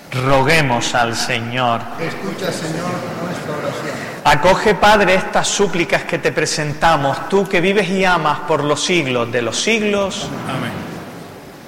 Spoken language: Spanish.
Roguemos al Señor. Escucha, Señor, nuestra oración. Acoge, Padre, estas súplicas que te presentamos, tú que vives y amas por los siglos de los siglos. Amén.